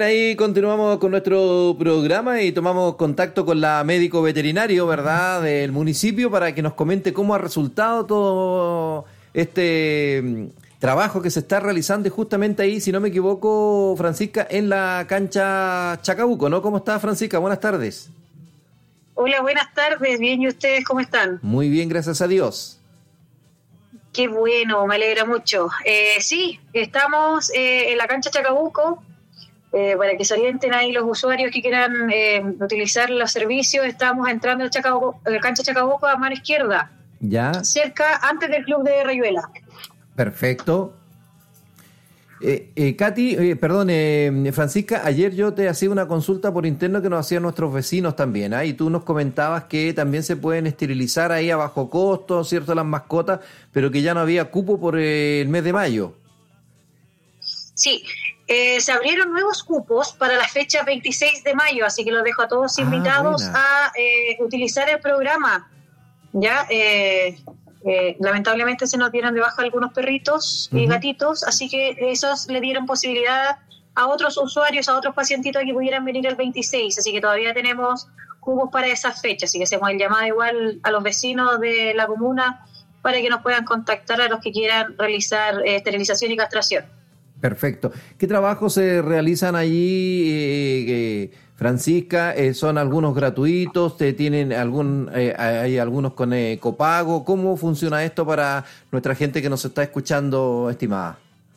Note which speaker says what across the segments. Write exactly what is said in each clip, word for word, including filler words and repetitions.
Speaker 1: Ahí continuamos con nuestro programa y tomamos contacto con la médico veterinario, ¿verdad?, del municipio para que nos comente cómo ha resultado todo este trabajo que se está realizando y justamente ahí, si no me equivoco, Francisca, en la cancha Chacabuco, ¿no? ¿Cómo está, Francisca? Buenas tardes.
Speaker 2: Hola, buenas tardes. Bien, ¿y ustedes cómo están?
Speaker 1: Muy bien, gracias a Dios.
Speaker 2: Qué bueno, me alegra mucho. Eh, sí, estamos eh, en la cancha Chacabuco. Eh, para que se orienten ahí los usuarios que quieran eh, utilizar los servicios. Estamos entrando en Chacabuco, en la cancha Chacabuco a mano izquierda,
Speaker 1: Ya.
Speaker 2: cerca, antes del club de Rayuela.
Speaker 1: Perfecto. Eh, eh, Katy, eh, perdón, eh, Francisca, ayer yo te hacía una consulta por interno que nos hacían nuestros vecinos también, ¿eh? Y tú nos comentabas que también se pueden esterilizar ahí a bajo costo, ¿cierto?, las mascotas, pero que ya no había cupo por eh, el mes de mayo.
Speaker 2: Sí, eh, se abrieron nuevos cupos para la fecha veintiséis de mayo, así que los dejo a todos
Speaker 1: Ah,
Speaker 2: invitados
Speaker 1: buena.
Speaker 2: a eh, utilizar el programa. Ya, eh, eh, lamentablemente se nos dieron de baja algunos perritos y
Speaker 1: Uh-huh.
Speaker 2: gatitos, así que esos le dieron posibilidad a otros usuarios, a otros pacientitos que pudieran venir el veintiséis, así que todavía tenemos cupos para esas fechas, así que hacemos el llamado igual a los vecinos de la comuna para que nos puedan contactar a los que quieran realizar eh, esterilización y castración.
Speaker 1: Perfecto. ¿Qué trabajos se realizan allí, eh, eh, Francisca? Eh, ¿Son algunos gratuitos? ¿Te tienen algún, eh, hay algunos con eh, copago? ¿Cómo funciona esto para nuestra gente que nos está escuchando, estimada?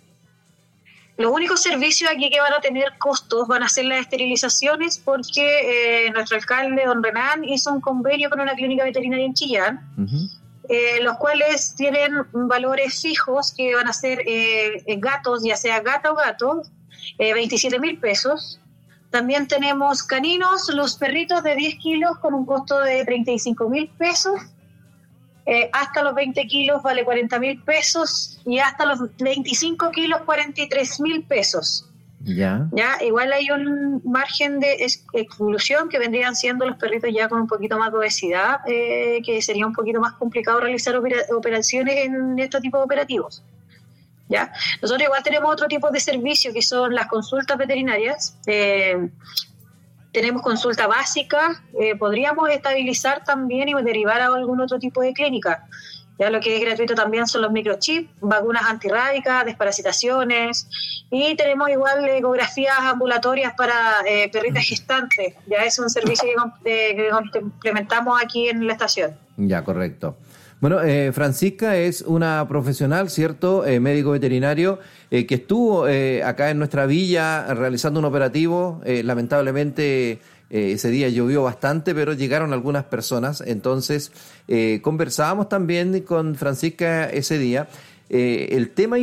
Speaker 2: Los únicos servicios aquí que van a tener costos van a ser las esterilizaciones, porque eh, nuestro alcalde, don Renán, hizo un convenio con una clínica veterinaria en Chillán,
Speaker 1: Uh-huh.
Speaker 2: eh, los cuales tienen valores fijos que van a ser eh, gatos, ya sea gata o gato, eh, veintisiete mil pesos. También tenemos caninos, los perritos de diez kilos con un costo de treinta y cinco mil pesos. Eh, hasta los veinte kilos vale cuarenta mil pesos y hasta los veinticinco kilos cuarenta y tres mil pesos.
Speaker 1: Ya.
Speaker 2: Ya, igual hay un margen de ex- exclusión que vendrían siendo los perritos ya con un poquito más de obesidad, eh, que sería un poquito más complicado realizar opera- operaciones en estos tipos de operativos. ¿Ya? Nosotros igual tenemos otro tipo de servicio que son las consultas veterinarias. Eh, tenemos consulta básica, eh, podríamos estabilizar también y derivar a algún otro tipo de clínica. Ya lo que es gratuito también son los microchips, vacunas antirrábicas, desparasitaciones, y tenemos igual ecografías ambulatorias para eh, perritas gestantes. Ya es un servicio que, eh, que implementamos aquí en la estación.
Speaker 1: Ya, correcto. Bueno, eh, Francisca es una profesional, ¿cierto? Eh, médico veterinario, eh, que estuvo eh, acá en nuestra villa realizando un operativo. Eh, lamentablemente eh, ese día llovió bastante, pero llegaron algunas personas. Entonces, eh, conversábamos también con Francisca ese día. Eh, el tema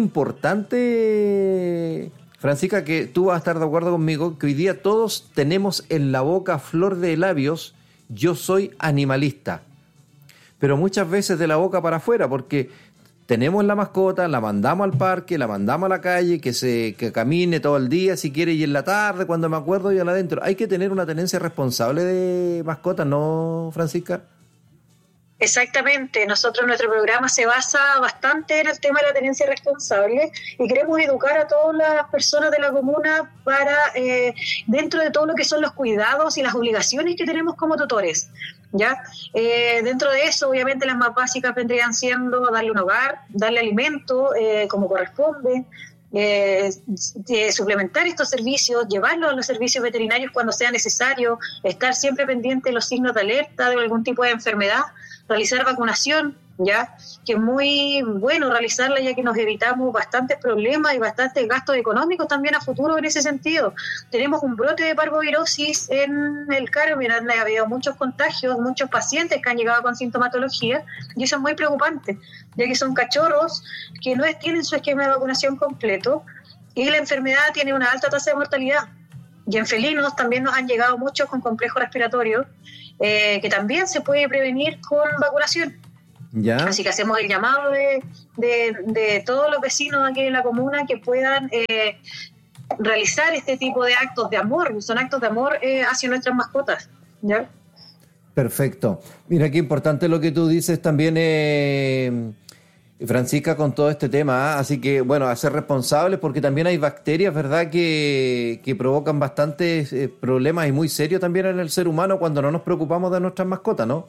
Speaker 1: importante, Francisca, que tú vas a estar de acuerdo conmigo, que hoy día todos tenemos en la boca flor de labios, yo soy animalista. Pero muchas veces de la boca para afuera, porque tenemos la mascota, la mandamos al parque, la mandamos a la calle, que se que camine todo el día si quiere, y en la tarde, cuando me acuerdo, y al adentro. Hay que tener una tenencia responsable de mascotas, ¿no, Francisca?
Speaker 2: Exactamente, nosotros nuestro programa se basa bastante en el tema de la tenencia responsable y queremos educar a todas las personas de la comuna para, eh, dentro de todo lo que son los cuidados y las obligaciones que tenemos como tutores. ¿Ya? Eh, dentro de eso, obviamente, las más básicas vendrían siendo darle un hogar, darle alimento eh, como corresponde, eh, eh, suplementar estos servicios, llevarlos a los servicios veterinarios cuando sea necesario, estar siempre pendiente de los signos de alerta de algún tipo de enfermedad, realizar vacunación, ya que es muy bueno realizarla, ya que nos evitamos bastantes problemas y bastantes gastos económicos también a futuro en ese sentido. Tenemos un brote de parvovirosis en el Carmen, ha habido muchos contagios, muchos pacientes que han llegado con sintomatología, y eso es muy preocupante, ya que son cachorros que no tienen su esquema de vacunación completo y la enfermedad tiene una alta tasa de mortalidad. Y en felinos también nos han llegado muchos con complejo respiratorio, eh, que también se puede prevenir con vacunación.
Speaker 1: ¿Ya?
Speaker 2: Así que hacemos el llamado de, de, de todos los vecinos aquí en la comuna que puedan eh, realizar este tipo de actos de amor, son actos de amor eh, hacia nuestras mascotas, ¿ya?
Speaker 1: Perfecto. Mira, qué importante lo que tú dices también, eh, Francisca, con todo este tema, ¿eh? Así que, bueno, a ser responsables, porque también hay bacterias, ¿verdad?, que, que provocan bastantes eh, problemas y muy serios también en el ser humano cuando no nos preocupamos de nuestras mascotas, ¿no?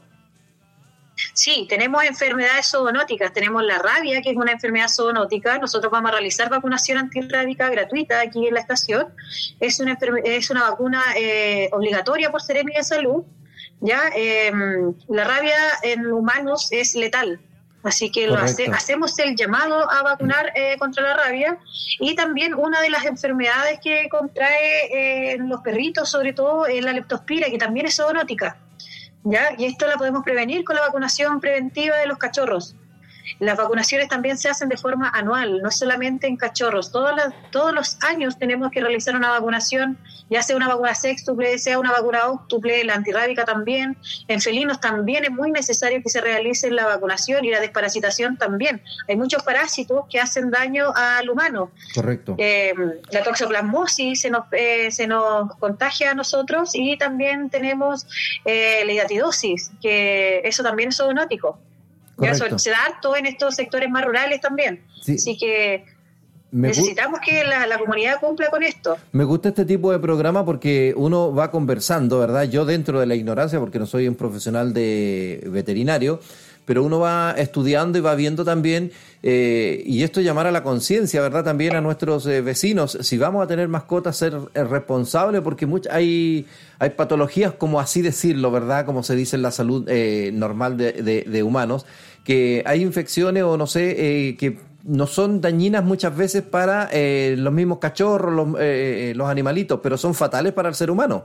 Speaker 2: Sí, tenemos enfermedades zoonóticas, tenemos la rabia, que es una enfermedad zoonótica. Nosotros vamos a realizar vacunación antirrábica gratuita aquí en la estación. Es una, enferme- es una vacuna eh, obligatoria por Seremi de Salud. ¿Ya? Eh, la rabia en humanos es letal. Así que lo hace, hacemos el llamado a vacunar eh, contra la rabia. Y también una de las enfermedades que contrae eh, los perritos, sobre todo, es la leptospira, que también es zoonótica, ¿ya? Y esto la podemos prevenir con la vacunación preventiva de los cachorros. Las vacunaciones también se hacen de forma anual, no solamente en cachorros. Todas las, todos los años tenemos que realizar una vacunación, ya sea una vacuna sextuple, sea una vacuna óctuple, la antirrábica también. En felinos también es muy necesario que se realice la vacunación y la desparasitación también. Hay muchos parásitos que hacen daño al humano.
Speaker 1: Correcto.
Speaker 2: Eh, la toxoplasmosis se nos, eh, se nos contagia a nosotros, y también tenemos eh, la hidatidosis, que eso también es zoonótico. Ya, se, se da harto en estos sectores más rurales también. Sí. Así que me necesitamos gu- que la, la comunidad cumpla con esto.
Speaker 1: Me gusta este tipo de programa porque uno va conversando, ¿verdad? Yo, dentro de la ignorancia, porque no soy un profesional de veterinario, pero uno va estudiando y va viendo también, eh, y esto llamar a la conciencia, ¿verdad?, también a nuestros eh, vecinos. Si vamos a tener mascotas, ser eh, responsables, porque much- hay, hay patologías, como así decirlo, ¿verdad?, como se dice en la salud eh, normal de, de, de humanos, que hay infecciones o no sé, eh, que no son dañinas muchas veces para eh, los mismos cachorros, los, eh, los animalitos, pero son fatales para el ser humano.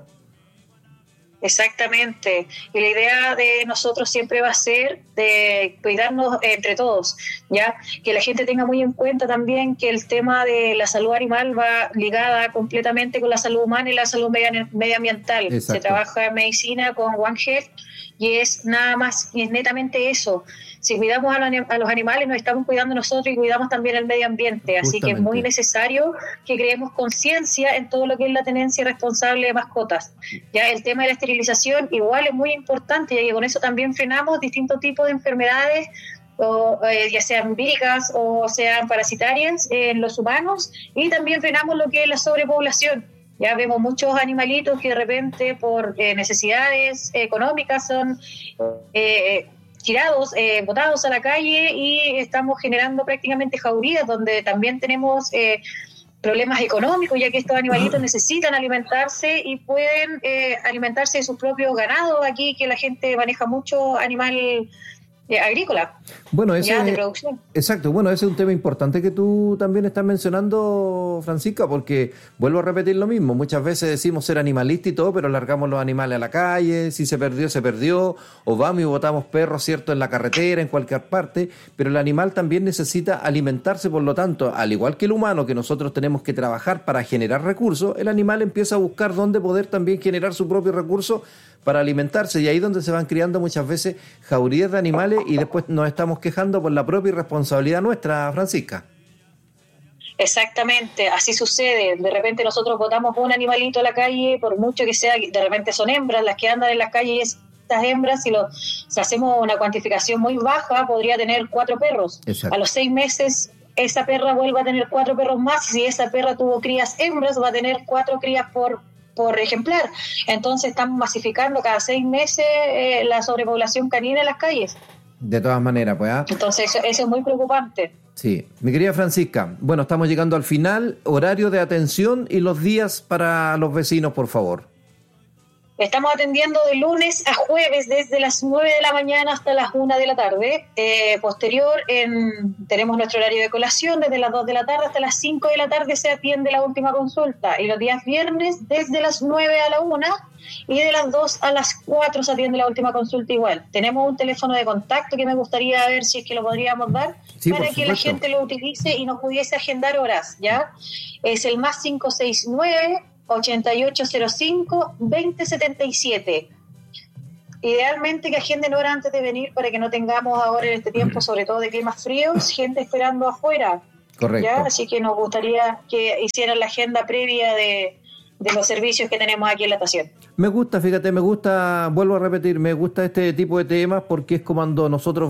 Speaker 2: Exactamente, y la idea de nosotros siempre va a ser de cuidarnos entre todos, ya que la gente tenga muy en cuenta también que el tema de la salud animal va ligada completamente con la salud humana y la salud media- medioambiental. Exacto. Se trabaja en medicina con One Health y es nada más, y es netamente eso. Si cuidamos a los, a los animales, nos estamos cuidando nosotros y cuidamos también el medio ambiente. Así Justamente. Que es muy necesario que creemos conciencia en todo lo que es la tenencia responsable de mascotas. Ya el tema de la esterilización igual es muy importante, ya que con eso también frenamos distintos tipos de enfermedades, o, eh, ya sean víricas o sean parasitarias eh, en los humanos, y también frenamos lo que es la sobrepoblación. Ya vemos muchos animalitos que de repente por eh, necesidades económicas son eh, tirados, eh, botados a la calle, y estamos generando prácticamente jaurías donde también tenemos eh, problemas económicos, ya que estos animalitos necesitan alimentarse y pueden eh, alimentarse de sus propios ganados. Aquí que la gente maneja mucho animal eh, agrícola,
Speaker 1: bueno, ese,
Speaker 2: ya de producción.
Speaker 1: Exacto, bueno, ese es un tema importante que tú también estás mencionando, Francisca, porque vuelvo a repetir lo mismo. Muchas veces decimos ser animalista y todo, pero largamos los animales a la calle, si se perdió, se perdió, o vamos y botamos perros, ¿cierto?, en la carretera, en cualquier parte, pero el animal también necesita alimentarse. Por lo tanto, al igual que el humano, que nosotros tenemos que trabajar para generar recursos, el animal empieza a buscar dónde poder también generar su propio recurso para alimentarse, y ahí donde se van criando muchas veces jaurías de animales, y después nos estamos quejando por la propia irresponsabilidad nuestra, Francisca.
Speaker 2: Exactamente, así sucede. De repente nosotros botamos un animalito a la calle, por mucho que sea, de repente son hembras las que andan en las calles. Estas hembras, si, lo, si hacemos una cuantificación muy baja, podría tener cuatro perros. Exacto. A los seis meses esa perra vuelve a tener cuatro perros más, y si esa perra tuvo crías hembras, va a tener cuatro crías por por ejemplar. Entonces estamos masificando cada seis meses eh, la sobrepoblación canina en las calles.
Speaker 1: De todas maneras, pues. ¿eh?
Speaker 2: Entonces eso, eso es muy preocupante.
Speaker 1: Sí. Mi querida Francisca, bueno, estamos llegando al final. Horario de atención y los días para los vecinos, por favor.
Speaker 2: Estamos atendiendo de lunes a jueves desde las nueve de la mañana hasta las una de la tarde. Eh, posterior en, tenemos nuestro horario de colación desde las dos de la tarde hasta las cinco de la tarde se atiende la última consulta. Y los días viernes desde las nueve a la una y de las dos a las cuatro se atiende la última consulta igual. Tenemos un teléfono de contacto que me gustaría ver si es que lo podríamos dar, sí, para que la gente lo utilice y nos pudiese agendar horas, ¿ya? Es el más cinco seis nueve, ochenta y ocho cero cinco, veinte setenta y siete. Idealmente que agenden hora antes de venir para que no tengamos ahora en este tiempo, sobre todo de climas fríos, gente esperando afuera.
Speaker 1: Correcto.
Speaker 2: ¿Ya? Así que nos gustaría que hicieran la agenda previa de, de los servicios que tenemos aquí en la estación.
Speaker 1: Me gusta, fíjate, me gusta, vuelvo a repetir, me gusta este tipo de temas porque es como cuando nosotros